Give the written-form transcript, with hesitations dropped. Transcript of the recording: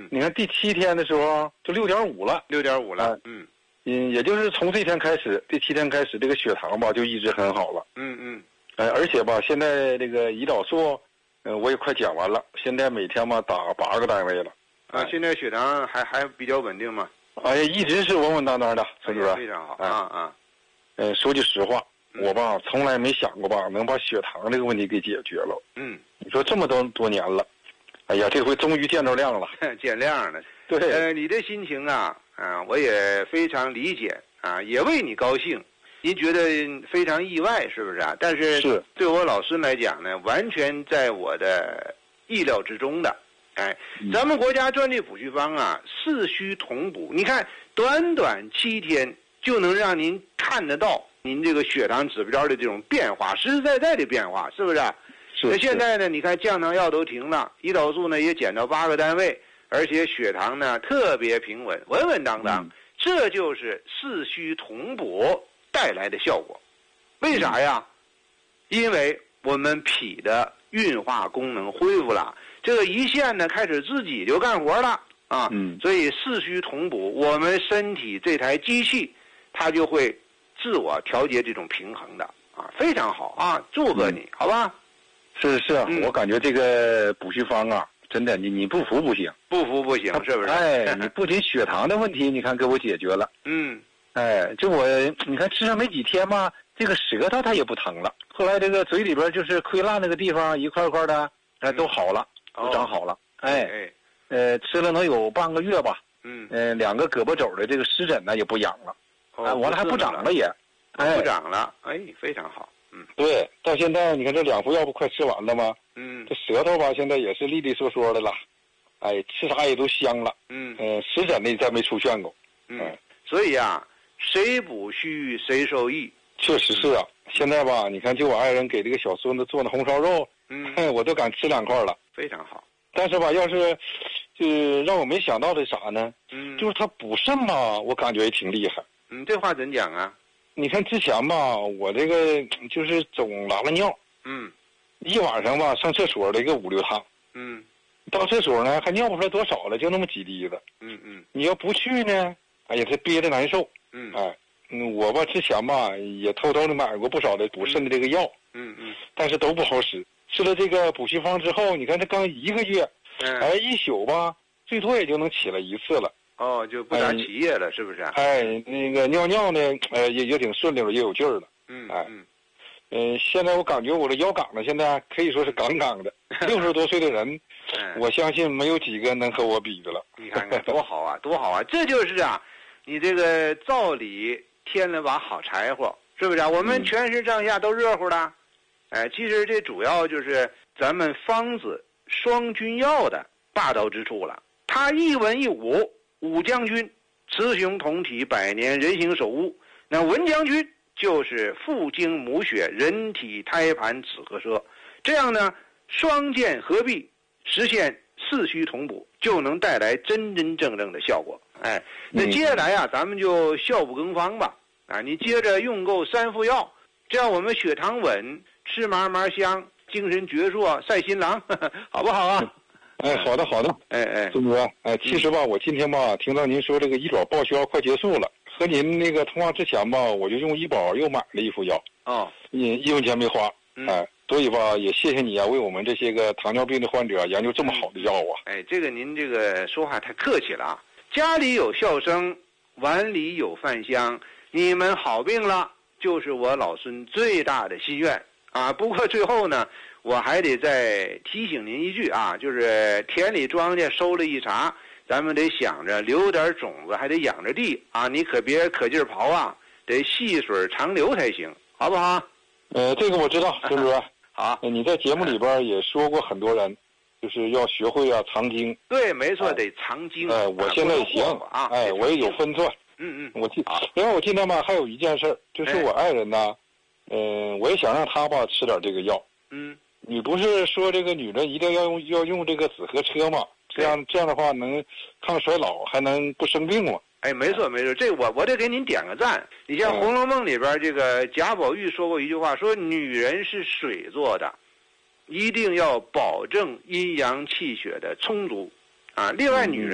你看第7天的时候就6.5了 ，6.5了， 也就是从这天开始，第7天开始，这个血糖吧就一直很好了，而且吧现在这个胰岛素，我也快减完了，现在每天吧打8个单位了， 现在血糖还比较稳定吗？ 哎呀，一直是稳稳当当的，陈主任， 非常好说句实话，我吧从来没想过吧能把血糖这个问题给解决了，你说这么多年了，哎呀，这回终于见着亮了， 见亮了， 对， 你的心情啊，我也非常理解啊，也为你高兴。您觉得非常意外，是不是啊？但是对我老师来讲呢，完全在我的意料之中的。咱们国家专利补虚方啊，4虚同补，你看短短7天就能让您看得到您这个血糖指标的这种变化，实实在在的变化，是不是？那现在呢，你看降糖药都停了，胰岛素呢也减到8个单位，而且血糖呢特别平稳，稳稳当当，这就是4虚同补带来的效果。为啥呀？因为我们脾的运化功能恢复了，这个胰腺呢开始自己就干活了啊，所以4虚同补，我们身体这台机器它就会自我调节这种平衡的啊，非常好啊，祝贺你，好吧？ 是我感觉这个补虚方啊，真的你不服不行， 不服不行，是不是？ 你不仅血糖的问题，你看给我解决了，就你看吃上没几天吧，这个舌头它也不疼了，后来这个嘴里边就是溃烂那个地方一块块的，都好了，都长好了，吃了能有半个月吧，2个胳膊肘的这个湿疹呢也不痒了，完了还不长了也， 不长了，非常好。 对，到现在你看这2副药不快吃完了吗？这舌头吧现在也是利利索索的了，吃啥也都香了，湿疹呢再没出现过， 所以啊，谁补虚谁受益， 确实是啊。现在吧，你看就我爱人给这个小孙子做的红烧肉，我都敢吃2块了， 非常好。 但是吧，要是就让我没想到的啥呢？就是他补肾吧，我感觉也挺厉害。 这话怎讲啊？ 你看之前吧，我这个就是总拉了尿，一晚上吧上厕所的一个5、6趟，到厕所呢还尿不出来多少了，就那么几滴子，你要不去呢，哎呀，他憋着难受，我吧之前吧也偷偷的买过不少的补肾的这个药，但是都不好使。吃了这个补虚方之后，你看这刚1个月，一宿吧，最多也就能起来1次了。 就不咋起夜了，是不是？ 那个尿尿呢，也挺顺溜了，也有劲儿了。现在我感觉我的腰杆子现在可以说是杠杠的，60多岁的人，我相信没有几个能和我比的了。 你看看多好啊，多好啊！这就是啊，你这个灶里添了把好柴火，是不是啊？我们全身上下都热乎的。其实这主要就是咱们方子双君药的霸道之处了。它一文一武，武将军雌雄同体，百年人形首乌。那文将军就是父精母血，人体胎盘子和奢。这样呢，双剑合璧，实现4虚同补，就能带来真真正正的效果。那接下来啊，咱们就效不更方吧。你接着用够3副药，这样我们血糖稳，吃嘛嘛香，精神矍铄赛新郎，好不好啊？ 好的，孙主任，其实吧，我今天吧听到您说这个医保报销快结束了，和您那个通话之前吧，我就用医保又买了1副药，1分钱没花，所以吧也谢谢你啊，为我们这些个糖尿病的患者研究这么好的药啊。 这个您这个说话太客气了啊，家里有笑声，碗里有饭香，你们好病了，就是我老孙最大的心愿啊。不过最后呢，我还得再提醒您一句啊，就是田里庄稼收了一茬，咱们得想着留点种子，还得养着地啊。你可别可劲儿刨啊，得细水长流才行，好不好？ 这个我知道，孙主任。 好， 你在节目里边也说过很多人，就是要学会啊藏经。 对，没错，得藏经。 我现在也行啊，我也有分寸。因为我今天吧还有一件事，就是我爱人呢，我也想让他吧吃点这个药。你不是说这个女人一定要用这个紫河车吗？这样的话能抗衰老，还能不生病吗？ 没错，这我得给您点个赞。你像《红楼梦》里边这个贾宝玉说过一句话，说女人是水做的，一定要保证阴阳气血的充足啊。另外，女人